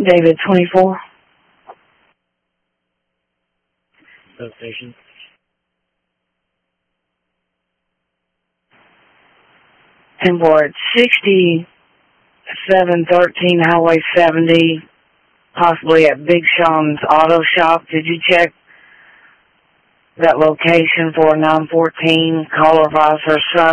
David 24. Substation. Inboard 6713 Highway 70, possibly at Big Sean's Auto Shop. Did you check that location for 914? Caller advisor, son